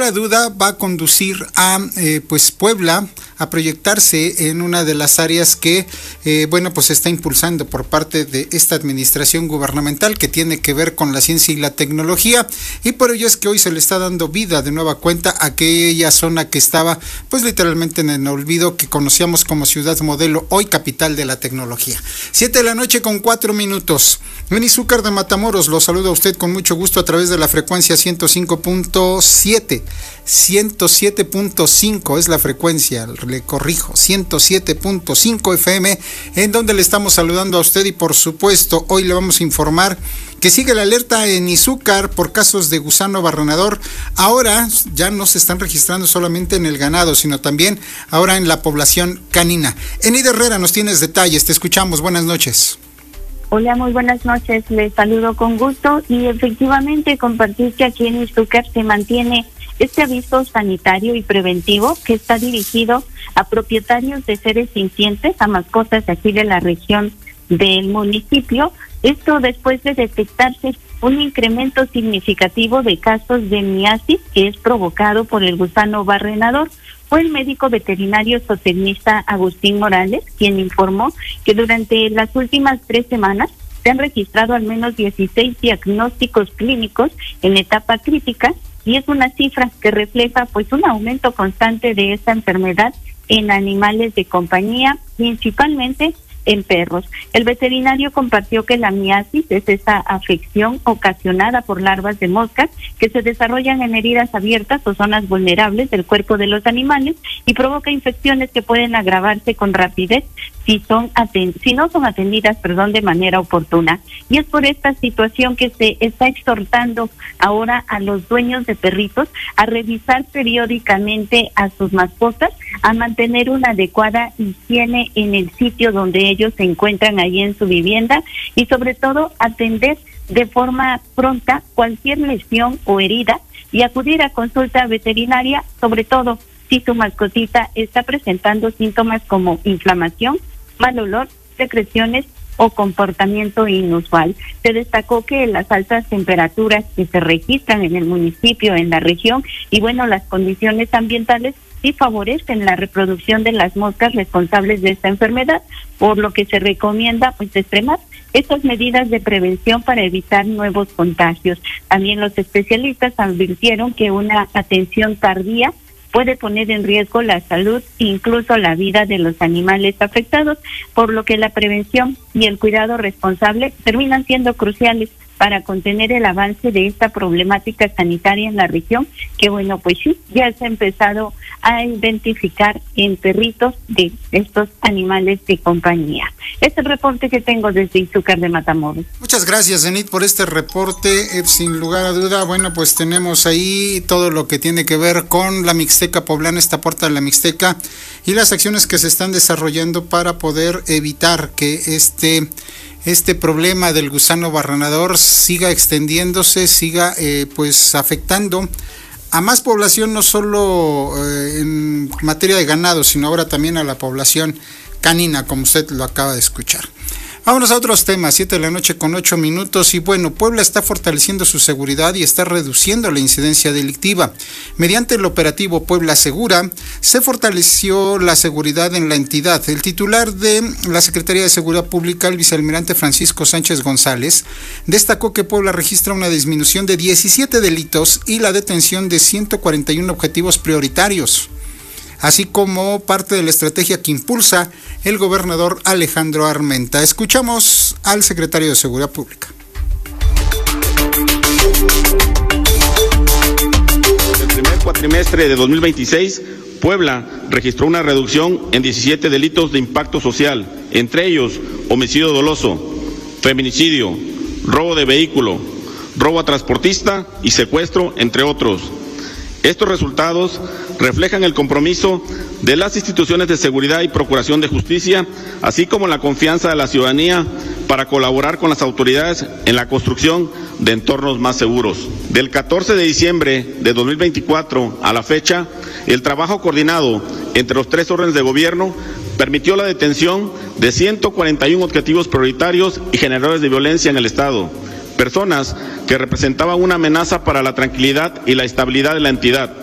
a duda va a conducir a pues Puebla a proyectarse en una de las áreas que pues se está impulsando por parte de esta administración gubernamental, que tiene que ver con la ciencia y la tecnología, y por ello es que hoy se le está dando vida de nueva cuenta a aquella zona que estaba pues literalmente en el olvido, que conocíamos como Ciudad Modelo, hoy capital de la tecnología. 7:04 p.m. En Izúcar de Matamoros lo saluda a usted con mucho gusto a través de la frecuencia 105.7, 107.5 es la frecuencia, le corrijo, 107.5 FM, en donde le estamos saludando a usted. Y por supuesto hoy le vamos a informar que sigue la alerta en Izúcar por casos de gusano barrenador. Ahora ya no se están registrando solamente en el ganado, sino también ahora en la población canina. Enid Herrera, nos tienes detalles, te escuchamos, buenas noches. Hola, muy buenas noches, les saludo con gusto y efectivamente compartir que aquí en Izúcar se mantiene este aviso sanitario y preventivo que está dirigido a propietarios de seres sintientes, a mascotas de aquí de la región del municipio. Esto después de detectarse un incremento significativo de casos de miasis que es provocado por el gusano barrenador. Fue el médico veterinario zootecnista Agustín Morales quien informó que durante las últimas 3 semanas se han registrado al menos 16 diagnósticos clínicos en etapa crítica, y es una cifra que refleja pues un aumento constante de esta enfermedad en animales de compañía, principalmente en perros. El veterinario compartió que la miasis es esa afección ocasionada por larvas de moscas que se desarrollan en heridas abiertas o zonas vulnerables del cuerpo de los animales y provoca infecciones que pueden agravarse con rapidez si no son atendidas de manera oportuna. Y es por esta situación que se está exhortando ahora a los dueños de perritos a revisar periódicamente a sus mascotas, a mantener una adecuada higiene en el sitio donde ellos se encuentran ahí en su vivienda, y sobre todo atender de forma pronta cualquier lesión o herida y acudir a consulta veterinaria, sobre todo si su mascotita está presentando síntomas como inflamación, mal olor, secreciones o comportamiento inusual. Se destacó que las altas temperaturas que se registran en el municipio, en la región, y las condiciones ambientales sí favorecen la reproducción de las moscas responsables de esta enfermedad, por lo que se recomienda extremar estas medidas de prevención para evitar nuevos contagios. También los especialistas advirtieron que una atención tardía puede poner en riesgo la salud e incluso la vida de los animales afectados, por lo que la prevención y el cuidado responsable terminan siendo cruciales para contener el avance de esta problemática sanitaria en la región, que ya se ha empezado a identificar en perritos de estos animales de compañía. Este es el reporte que tengo desde Izúcar de Matamoros. Muchas gracias, Enid, por este reporte. Sin lugar a duda, tenemos ahí todo lo que tiene que ver con la Mixteca poblana, esta puerta de la Mixteca, y las acciones que se están desarrollando para poder evitar que este problema del gusano barrenador siga extendiéndose, siga afectando a más población, no solo en materia de ganado, sino ahora también a la población canina, como usted lo acaba de escuchar. Vámonos a otros temas, 7:08 p.m. Y Puebla está fortaleciendo su seguridad y está reduciendo la incidencia delictiva. Mediante el operativo Puebla Segura, se fortaleció la seguridad en la entidad. El titular de la Secretaría de Seguridad Pública, el vicealmirante Francisco Sánchez González, destacó que Puebla registra una disminución de 17 delitos y la detención de 141 objetivos prioritarios, así como parte de la estrategia que impulsa el gobernador Alejandro Armenta. Escuchamos al secretario de Seguridad Pública. En el primer cuatrimestre de 2026, Puebla registró una reducción en 17 delitos de impacto social, entre ellos homicidio doloso, feminicidio, robo de vehículo, robo a transportista y secuestro, entre otros. Estos resultados reflejan el compromiso de las instituciones de seguridad y procuración de justicia, así como la confianza de la ciudadanía para colaborar con las autoridades en la construcción de entornos más seguros. Del 14 de diciembre de 2024 a la fecha, el trabajo coordinado entre los 3 órdenes de gobierno permitió la detención de 141 objetivos prioritarios y generadores de violencia en el Estado, personas que representaban una amenaza para la tranquilidad y la estabilidad de la entidad.